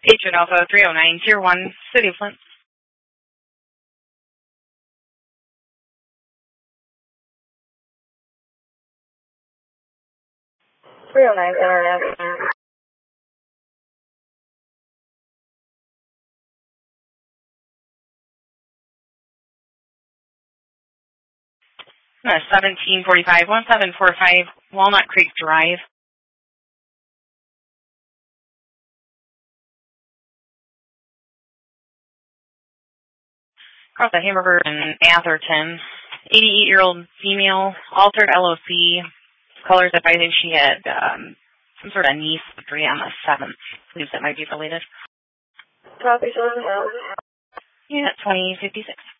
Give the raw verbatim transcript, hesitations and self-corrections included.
Patriot Alpha three oh nine, Tier one, City of Flint. three oh nine, Internet. Uh, seventeen forty-five, one seven four five, Walnut Creek Drive. Across the Hamburger in Atherton. eighty-eight-year-old female, altered L O C. Colors advising she had um, some sort of knee surgery on the seventh. Believes that might be related. Copy, Sean. Yeah, twenty fifty-six.